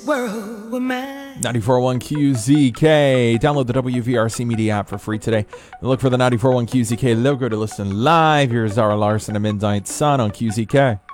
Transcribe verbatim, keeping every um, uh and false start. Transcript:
world were mine. ninety-four point one Q Z K. Download the W V R C Media app for free today. And look for the ninety-four point one Q Z K logo to listen live. Here's Zara Larson at Midnight Sun on Q Z K.